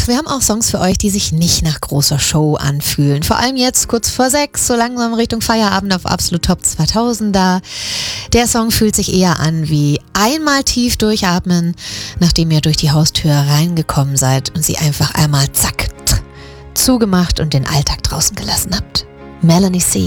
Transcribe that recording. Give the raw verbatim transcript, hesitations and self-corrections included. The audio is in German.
wir haben auch Songs für euch, die sich nicht nach großer Show anfühlen. Vor allem jetzt kurz vor sechs, so langsam Richtung Feierabend auf Absolut Top zweitausender. Der Song fühlt sich eher an wie einmal tief durchatmen, nachdem ihr durch die Haustür reingekommen seid und sie einfach einmal zack, tr, zugemacht und den Alltag draußen gelassen habt. Melanie C.